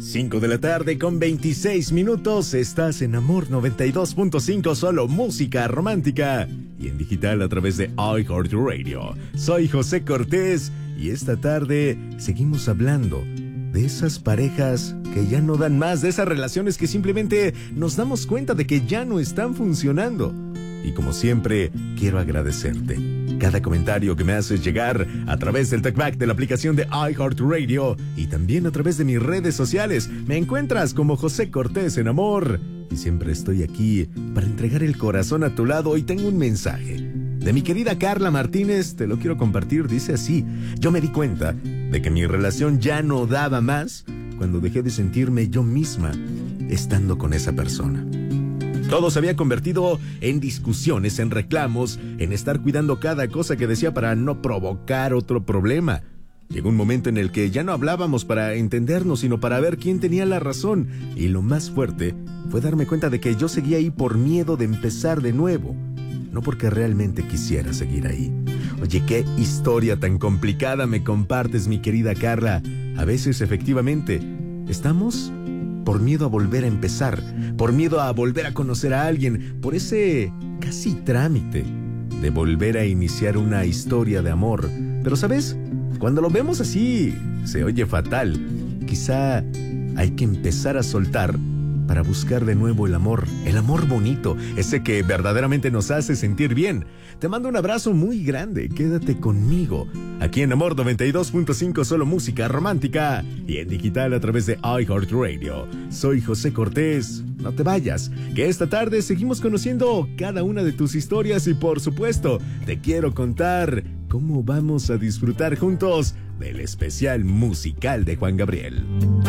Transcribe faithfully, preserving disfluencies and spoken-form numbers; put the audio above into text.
cinco de la tarde con veintiséis minutos. Estás en Amor noventa y dos punto cinco, solo música romántica. Y en digital a través de iHeartRadio. Soy José Cortés y esta tarde seguimos hablando de esas parejas que ya no dan más, de esas relaciones que simplemente nos damos cuenta de que ya no están funcionando. Y como siempre, quiero agradecerte cada comentario que me haces llegar a través del talkback de la aplicación de iHeartRadio y también a través de mis redes sociales. Me encuentras como José Cortés en Amor y siempre estoy aquí para entregar el corazón a tu lado. Y tengo un mensaje de mi querida Carla Martínez, te lo quiero compartir. Dice así: yo me di cuenta de que mi relación ya no daba más cuando dejé de sentirme yo misma estando con esa persona. Todo se había convertido en discusiones, en reclamos, en estar cuidando cada cosa que decía para no provocar otro problema. Llegó un momento en el que ya no hablábamos para entendernos, sino para ver quién tenía la razón. Y lo más fuerte fue darme cuenta de que yo seguía ahí por miedo de empezar de nuevo, no porque realmente quisiera seguir ahí. Oye, qué historia tan complicada me compartes, mi querida Carla. A veces, efectivamente, estamos por miedo a volver a empezar, por miedo a volver a conocer a alguien, por ese casi trámite de volver a iniciar una historia de amor. Pero, ¿sabes? Cuando lo vemos así, se oye fatal. Quizá hay que empezar a soltar para buscar de nuevo el amor, el amor bonito, ese que verdaderamente nos hace sentir bien. Te mando un abrazo muy grande, quédate conmigo, aquí en Amor noventa y dos punto cinco, solo música romántica, y en digital a través de iHeartRadio. Soy José Cortés, no te vayas, que esta tarde seguimos conociendo cada una de tus historias y por supuesto, te quiero contar cómo vamos a disfrutar juntos del especial musical de Juan Gabriel.